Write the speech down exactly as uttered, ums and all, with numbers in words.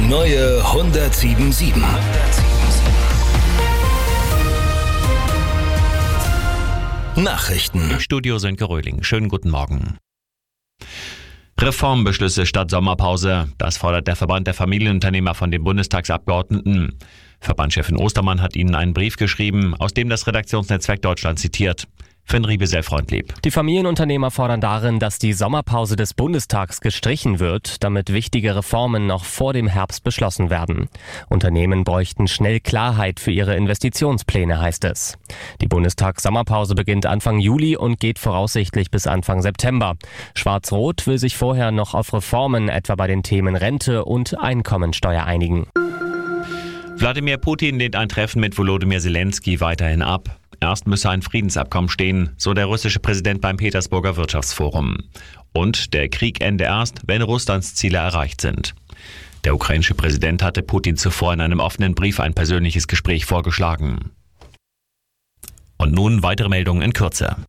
neue hundertsieben sieben. Nachrichten. Im Studio Sönke Röhling. Schönen guten Morgen. Reformbeschlüsse statt Sommerpause. Das fordert der Verband der Familienunternehmer von den Bundestagsabgeordneten. Verbandschefin Ostermann hat ihnen einen Brief geschrieben, aus dem das Redaktionsnetzwerk Deutschland zitiert. Finn Riebe sehr freundlich. Die Familienunternehmer fordern darin, dass die Sommerpause des Bundestags gestrichen wird, damit wichtige Reformen noch vor dem Herbst beschlossen werden. Unternehmen bräuchten schnell Klarheit für ihre Investitionspläne, heißt es. Die Bundestags-Sommerpause beginnt Anfang Juli und geht voraussichtlich bis Anfang September. Schwarz-Rot will sich vorher noch auf Reformen, etwa bei den Themen Rente und Einkommensteuer, einigen. Wladimir Putin lehnt ein Treffen mit Volodymyr Zelensky weiterhin ab. Erst müsse ein Friedensabkommen stehen, so der russische Präsident beim Petersburger Wirtschaftsforum. Und der Krieg ende erst, wenn Russlands Ziele erreicht sind. Der ukrainische Präsident hatte Putin zuvor in einem offenen Brief ein persönliches Gespräch vorgeschlagen. Und nun weitere Meldungen in Kürze.